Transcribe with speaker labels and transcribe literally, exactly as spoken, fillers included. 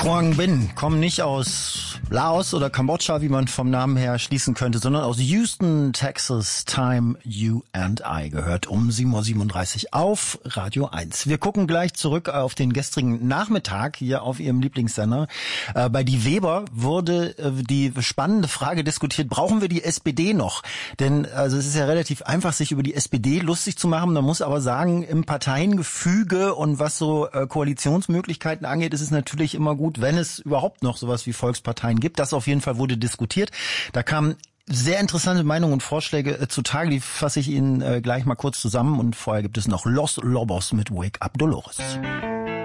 Speaker 1: Quang Binh kommen nicht aus Laos oder Kambodscha, wie man vom Namen her schließen könnte, sondern aus Houston, Texas. Time, You and I gehört um sieben Uhr siebenunddreißig auf Radio eins. Wir gucken gleich zurück auf den gestrigen Nachmittag hier auf Ihrem Lieblingssender. Äh, bei Die Weber wurde äh, die spannende Frage diskutiert, brauchen wir die S P D noch? Denn also es ist ja relativ einfach, sich über die S P D lustig zu machen. Man muss aber sagen, im Parteiengefüge und was so äh, Koalitionsmöglichkeiten angeht, ist es natürlich immer gut, wenn es überhaupt noch sowas wie Volksparteien gibt. Das auf jeden Fall wurde diskutiert. Da kamen sehr interessante Meinungen und Vorschläge äh, zutage. Die fasse ich Ihnen äh, gleich mal kurz zusammen. Und vorher gibt es noch Los Lobos mit Wake Up Dolores.